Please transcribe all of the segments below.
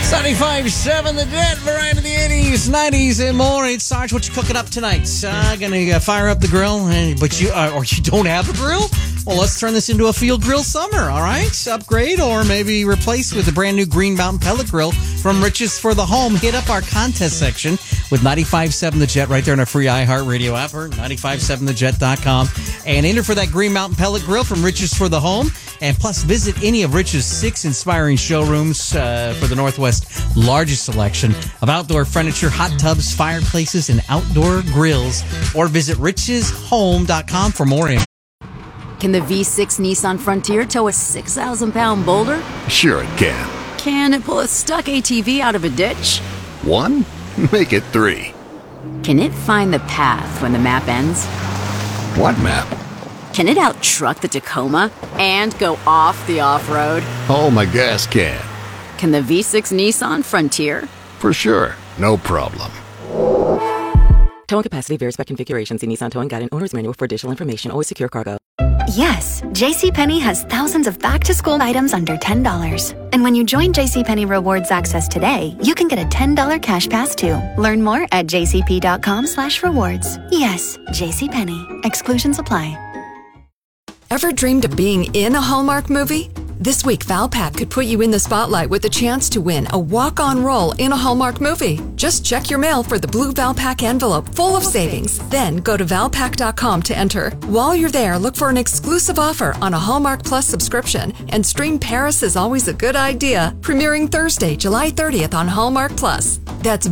95.7 The Jet, variety of the 80s, 90s, and more. It's Sarge. What you cooking up tonight? Gonna fire up the grill, but you don't have a grill? Well, let's turn this into a field grill summer, all right? Upgrade or maybe replace with a brand new Green Mountain pellet grill from Riches for the Home. Hit up our contest section with 95.7 The Jet right there in our free iHeartRadio app or 957thejet.com and enter for that Green Mountain pellet grill from Riches for the Home. And plus, visit any of Rich's 6 inspiring showrooms for the Northwest's largest selection of outdoor furniture, hot tubs, fireplaces, and outdoor grills. Or visit richeshome.com for more info. Can the V6 Nissan Frontier tow a 6,000-pound boulder? Sure it can. Can it pull a stuck ATV out of a ditch? 1? Make it 3. Can it find the path when the map ends? What map? Can it out-truck the Tacoma and go off the off-road? Oh, my gas can. Can the V6 Nissan Frontier? For sure. No problem. Towing capacity varies by configuration. See Nissan Towing Guide and Owner's Manual for additional information. Always secure cargo. Yes, JCPenney has thousands of back-to-school items under $10. And when you join JCPenney Rewards Access today, you can get a $10 cash pass too. Learn more at jcp.com/rewards. Yes, JCPenney. Exclusions apply. Ever dreamed of being in a Hallmark movie? This week, Valpak could put you in the spotlight with a chance to win a walk-on role in a Hallmark movie. Just check your mail for the blue Valpak envelope full of savings. Then go to Valpak.com to enter. While you're there, look for an exclusive offer on a Hallmark Plus subscription and stream Paris is Always a Good Idea, premiering Thursday, July 30th on Hallmark Plus. That's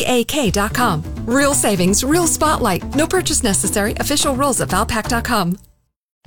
VALPAK.com. Real savings, real spotlight. No purchase necessary. Official rules at Valpak.com.